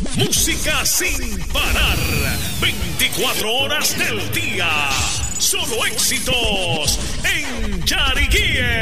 Música sin parar, 24 horas del día. Solo éxitos en Yariquíe.